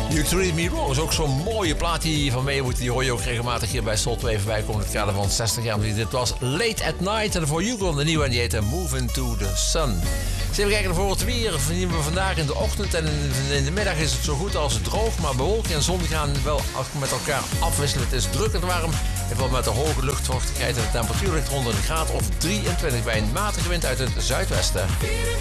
You Treat Me Wrong is ook zo'n mooie plaat die van mij moet. Die hoor je ook regelmatig hier bij Sol 2 voorbij komen. In het kader van 60 jaar. Dit was Late at Night. En voor Hugo de nieuwe en die heette Move Into the Sun. Dus even kijken naar voor het weer. Zien we vandaag in de ochtend en in de middag is het zo goed als droog. Maar bewolking en zon gaan wel met elkaar afwisselen. Het is drukkend warm. En wel met de hoge luchtvochtigheid en de temperatuur ligt rond een graad of 23 bij een matige wind uit het zuidwesten.